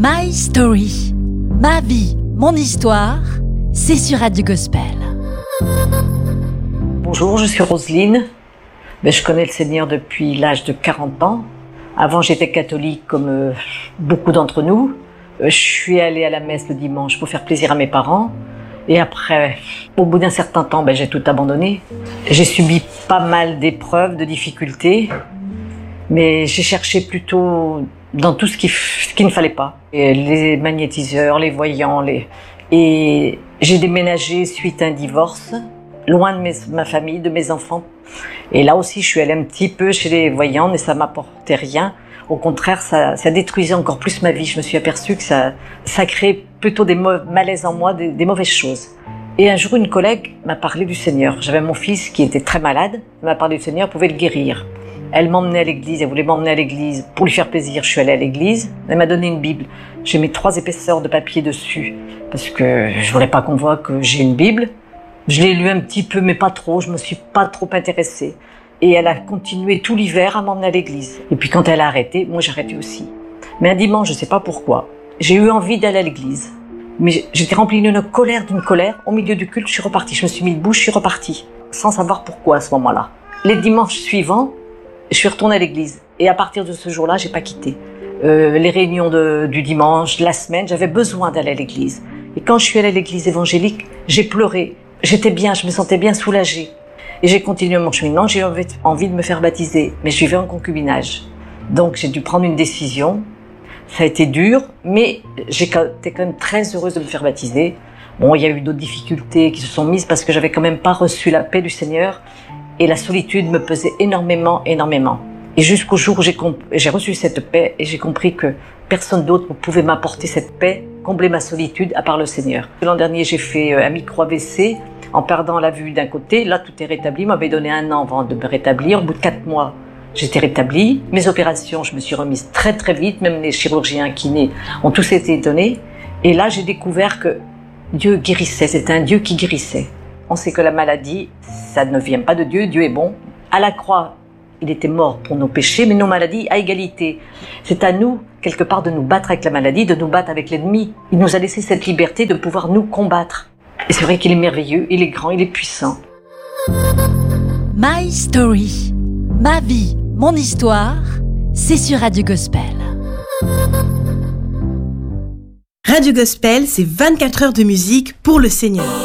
My Story, ma vie, mon histoire, c'est sur Radio Gospel. Bonjour, je suis Roselyne. Je connais le Seigneur depuis l'âge de 40 ans. Avant, j'étais catholique comme beaucoup d'entre nous. Je suis allée à la messe le dimanche pour faire plaisir à mes parents. Et après, au bout d'un certain temps, j'ai tout abandonné. J'ai subi pas mal d'épreuves, de difficultés. Mais j'ai cherché plutôt dans tout ce qu'il ne fallait pas. Et les magnétiseurs, les voyants, Et j'ai déménagé suite à un divorce, loin de ma famille, de mes enfants. Et là aussi, je suis allée un petit peu chez les voyants, mais ça m'apportait rien. Au contraire, ça détruisait encore plus ma vie. Je me suis aperçue que ça créait plutôt des malaises en moi, des mauvaises choses. Et un jour, une collègue m'a parlé du Seigneur. J'avais mon fils qui était très malade. Elle m'a parlé du Seigneur, pouvait le guérir. Elle m'emmenait à l'église, elle voulait m'emmener à l'église. Pour lui faire plaisir, je suis allée à l'église. Elle m'a donné une Bible. J'ai mis 3 épaisseurs de papier dessus, parce que je voulais pas qu'on voit que j'ai une Bible. Je l'ai lu un petit peu, mais pas trop. Je me suis pas trop intéressée. Et elle a continué tout l'hiver à m'emmener à l'église. Et puis quand elle a arrêté, moi j'ai arrêté aussi. Mais un dimanche, je sais pas pourquoi, j'ai eu envie d'aller à l'église. Mais j'étais remplie d'une colère. Au milieu du culte, je suis repartie. Je me suis mis debout, je suis repartie. Sans savoir pourquoi à ce moment-là. Les dimanches suivants, je suis retournée à l'église. Et à partir de ce jour-là, j'ai pas quitté. Les réunions du dimanche, de la semaine, j'avais besoin d'aller à l'église. Et quand je suis allée à l'église évangélique, j'ai pleuré. J'étais bien, je me sentais bien soulagée. Et j'ai continué mon cheminement, j'ai eu envie de me faire baptiser. Mais je vivais en concubinage. Donc j'ai dû prendre une décision. Ça a été dur, mais j'étais quand même très heureuse de me faire baptiser. Bon, il y a eu d'autres difficultés qui se sont mises parce que j'avais quand même pas reçu la paix du Seigneur. Et la solitude me pesait énormément. Et jusqu'au jour où j'ai reçu cette paix et j'ai compris que personne d'autre ne pouvait m'apporter cette paix, combler ma solitude à part le Seigneur. L'an dernier, j'ai fait un micro-AVC en perdant la vue d'un côté. Là, tout est rétabli. Il m'avait donné 1 an avant de me rétablir. Au bout de 4 mois, j'étais rétablie. Mes opérations, je me suis remise très très vite. Même les chirurgiens, kinés ont tous été étonnés. Et là, j'ai découvert que Dieu guérissait. C'était un Dieu qui guérissait. On sait que la maladie, ça ne vient pas de Dieu. Dieu est bon. À la croix, il était mort pour nos péchés, mais nos maladies à égalité. C'est à nous, quelque part, de nous battre avec la maladie, de nous battre avec l'ennemi. Il nous a laissé cette liberté de pouvoir nous combattre. Et c'est vrai qu'il est merveilleux, il est grand, il est puissant. My Story, ma vie, mon histoire, c'est sur Radio Gospel. Radio Gospel, c'est 24 heures de musique pour le Seigneur.